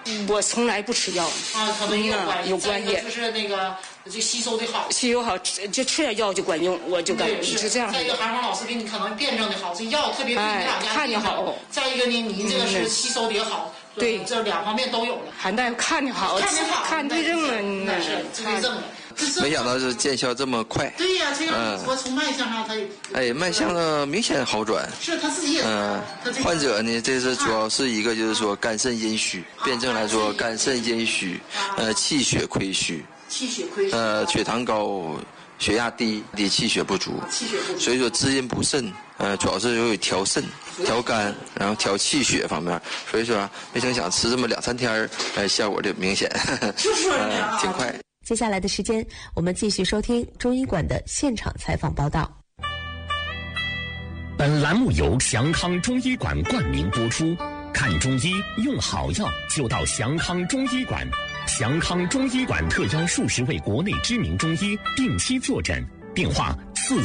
我从来不吃药啊，可能有关系，就是那个就吸收的好， 吸收好，就吃点药就管用，我就感觉是这样。 再一个，韩芳老师给你可能辩证的好，这药特别对你老家看着好。 再一个呢，你这个是吸收的也好， 对， 这两方面都有了。 韩大夫看着好，看对症了， 那是对症了。 没想到是见效这么快。 对呀，这样说从脉象上他脉象呢明显好转。 是他自己也患者呢，这是主要是一个就是说肝肾阴虚，辩证来说肝肾阴虚，气血亏虚，血糖高，血压低，气血不足，所以说滋阴补肾，主要是有调肾、调肝，然后调气血方面。所以说没成想吃这么2-3天，效果就明显，挺快。 接下来的时间，我们继续收听中医馆的现场采访报道。 本栏目由祥康中医馆冠名播出。看中医用好药就到祥康中医馆。祥康中医馆特邀数十位国内知名中医定期坐诊，电话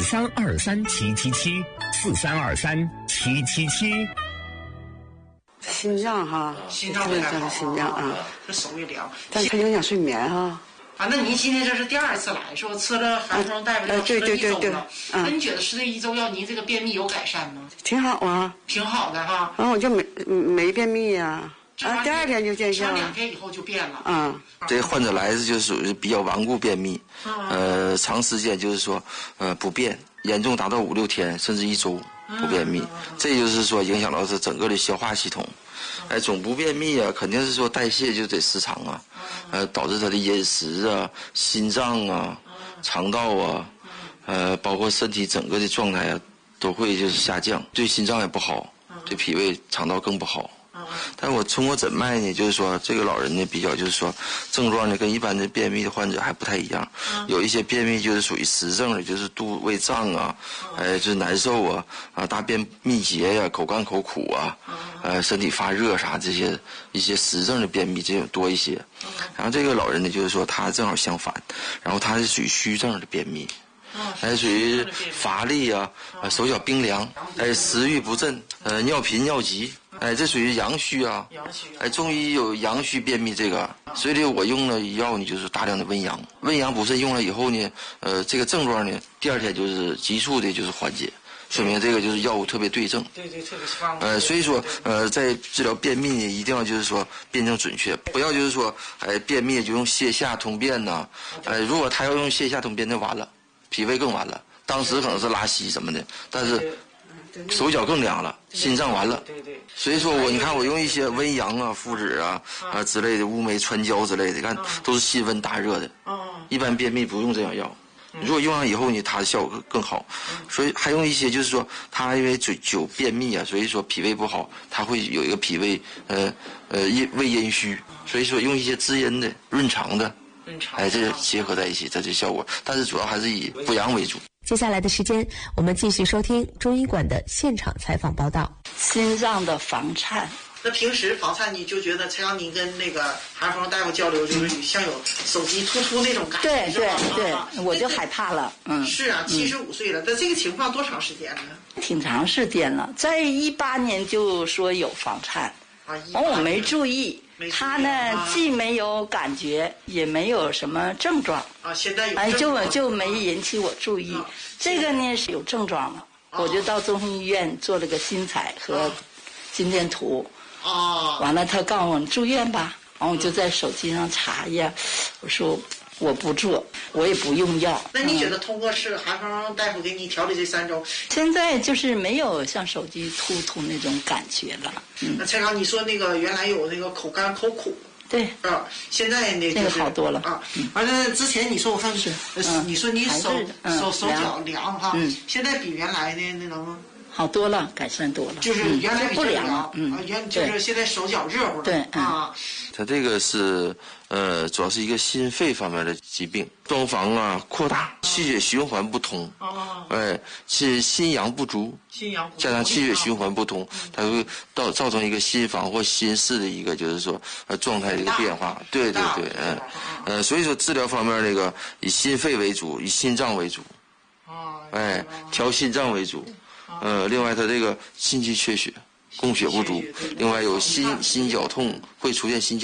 43237774323777。 心脏哈， 心脏啊， 这手一凉， 但是它影响睡眠哈。 那您今天这是第2次来，说吃了韩芳大夫药吃了1周了。那你觉得吃这1周药，您这个便秘有改善吗？ 挺好啊， 挺好的哈。 然后我就没便秘呀。第2天就见效。 吃2天以后就变了。 这患者来就属于比较顽固便秘，长时间就是说不便，严重达到5-6天甚至1周不便秘，这就是说影响到是整个的消化系统。总不便秘啊，肯定是说代谢就得失常啊，导致他的饮食啊、心脏啊、肠道啊，包括身体整个的状态啊，都会就是下降，对心脏也不好，对脾胃、肠道更不好。但是我通过诊脉呢，就是说这个老人呢比较就是说症状呢跟一般的便秘的患者还不太一样，有一些便秘就是属于实症的，就是肚胃胀啊，就是难受啊，大便秘结呀，口干口苦啊，身体发热啥这些一些实症的便秘这种多一些。然后这个老人呢就是说他正好相反，然后他是属于虚症的便秘。属于乏力啊，手脚冰凉，食欲不振，尿频尿急，这属于阳虚啊。中医有阳虚便秘这个，所以我用了药呢，就是大量的温阳。温阳补肾用了以后呢，这个症状呢，第2天就是急速的就是缓解，说明这个就是药物特别对症。 对，特别方。 所以说在治疗便秘呢，一定要就是说辩证准确，不要就是说便秘就用泻下通便呐，如果他要用泻下通便，那完了。脾胃更完了，当时可能是拉稀什么的，但是手脚更凉了，心脏完了。所以说你看我用一些温阳啊、附子啊之类的乌梅、川椒之类的，看都是辛温达热的。一般便秘不用这样药，如果用上以后呢，它的效果更好。所以还用一些就是说，他因为久便秘啊，所以说脾胃不好，他会有一个脾胃胃阴虚，所以说用一些滋阴的、润肠的。这结合在一起，这就效果。但是主要还是以补阳为主。 接下来的时间，我们继续收听中医馆的现场采访报道。 心脏的房颤， 那平时房颤你就觉得，才让你跟那个韩芳大夫交流，就是像有手机突出那种感觉。 对，我就害怕了。 是啊，75岁了，但这个情况多长时间了？ 挺长时间了，在18年就说有房颤，我没注意。他呢，既没有感觉，也没有什么症状现在有症状就没引起我注意。这个呢是有症状了，我就到中医院做了个心采和心电图。完了他告诉我住院吧，完我就在手机上查呀，我说我不做，我也不用药。 那你觉得通过是韩芳大夫给你调理这3周， 现在就是没有像手机突那种感觉了。 那蔡长，你说那个原来有那个口干口苦， 对现在那这个好多了完了之前你说我看是，你说你手脚凉哈，现在比原来的那能好多了，改善多了， 就是原来比不凉， 就是现在手脚热乎了。 对它这个是主要是一个心肺方面的疾病，装房啊扩大，气血循环不通，心阳不足，加上气血循环不通，它会造成一个心房或心室的一个就是说状态的一个变化。对，所以说治疗方面那个以心肺为主，以心脏为主，调心脏为主。另外它这个心气缺血，供血不足，另外有心绞痛，会出现心绞